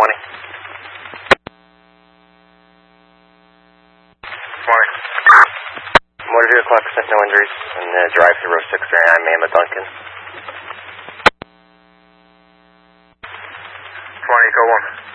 Morning. Motor vehicle accident, no injuries, and drive through row 639, Mama Duncan. 20, go 1.